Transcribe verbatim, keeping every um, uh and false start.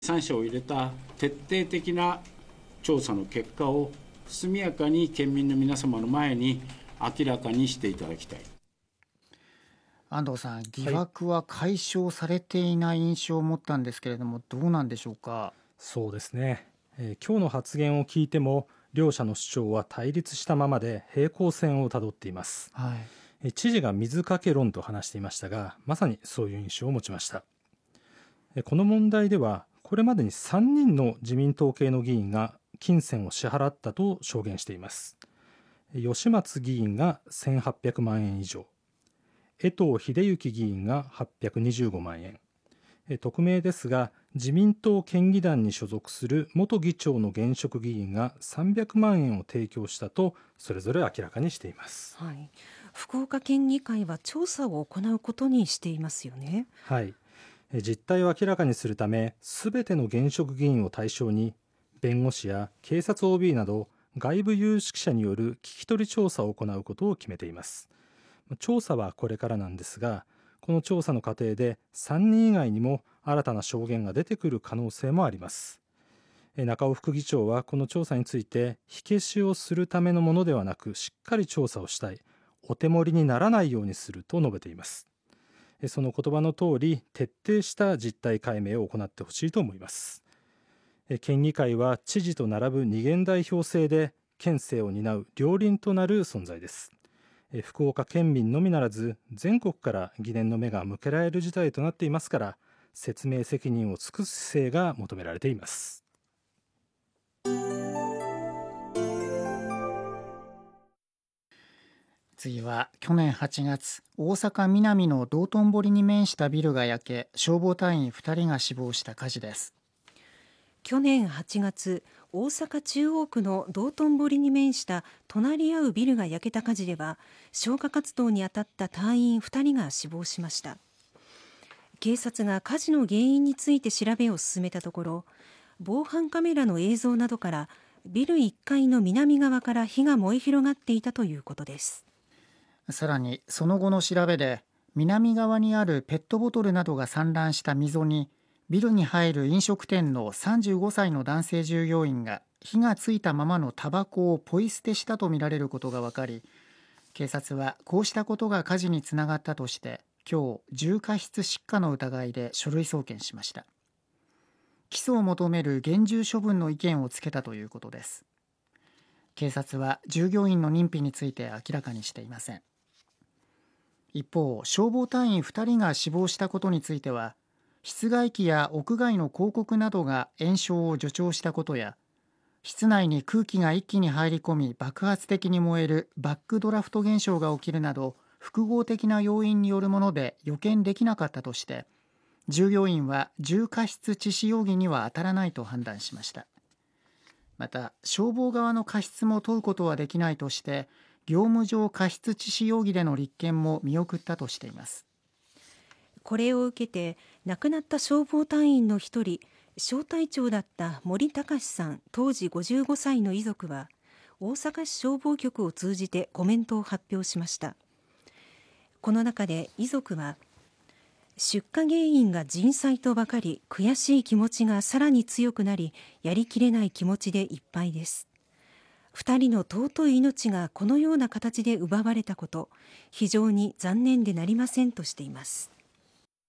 さん者を入れた徹底的な調査の結果を速やかに県民の皆様の前に明らかにしていただきたい。 安藤さん、疑惑は解消されていない印象を持ったんですけれども、どうなんでしょうか。 そうですね、えー今日の発言を聞いても両者の主張は対立したままで平行線をたどっています。 はい、 えー知事が水かけ論と話していましたが、まさにそういう印象を持ちました。えーこの問題ではこれまでにさんにんの自民党系の議員が金銭を支払ったと証言しています。えー吉松議員がせんはっぴゃくまんえん以上、江藤秀行議員がはっぴゃくにじゅうごまんえん、えー匿名ですが自民党県議団に所属する元議長の現職議員がさんびゃくまんえんを提供したとそれぞれ明らかにしています。 はい、福岡県議会は調査を行うことにしていますよね。 はい、えー実態を明らかにするためすべての現職議員を対象に弁護士や警察 オービー など外部有識者による聞き取り調査を行うことを決めています。調査はこれからなんですが、この調査の過程でさんにん以外にも新たな証言が出てくる可能性もあります。え中尾副議長はこの調査について火消しをするためのものではなくしっかり調査をしたい、お手盛りにならないようにすると述べています。えその言葉の通り徹底した実態解明を行ってほしいと思います。え県議会は知事と並ぶ二元代表制で県政を担う両輪となる存在です。え福岡県民のみならず全国から疑念の目が向けられる事態となっていますから、説明責任を尽くす姿勢が求められています。 次は去年はちがつ、大阪南の道頓堀に面したビルが焼け、消防隊員ふたりが死亡した火事です。 去年はちがつ、大阪中央区の道頓堀に面した隣り合うビルが焼けた火事では、消火活動に当たった隊員ふたりが死亡しました。警察が火事の原因について調べを進めたところ、防犯カメラの映像などからビルいっかいの南側から火が燃え広がっていたということです。 さらにその後の調べで、南側にあるペットボトルなどが散乱した溝にビルに入る飲食店のさんじゅうごさいの男性従業員が火がついたままのタバコをポイ捨てしたとみられることが分かり、警察はこうしたことが火事につながったとして今日重過失失火の疑いで書類送検しました。起訴を求める厳重処分の意見をつけたということです。警察は従業員の認否について明らかにしていません。一方、消防隊員ふたりが死亡したことについては、室外機や屋外の広告などが延焼を助長したことや、室内に空気が一気に入り込み爆発的に燃えるバックドラフト現象が起きるなど複合的な要因によるもので予見できなかったとして、従業員は重過失致死容疑には当たらないと判断しました。また消防側の過失も問うことはできないとして、業務上過失致死容疑での立件も見送ったとしています。 これを受けて亡くなった消防隊員の一人、小隊長だった森隆さん当時ごじゅうごさいの遺族は大阪市消防局を通じてコメントを発表しました。この中で遺族は、出火原因が人災とばかり悔しい気持ちがさらに強くなり、やりきれない気持ちでいっぱいです。二人の尊い命がこのような形で奪われたこと、非常に残念でなりませんとしています。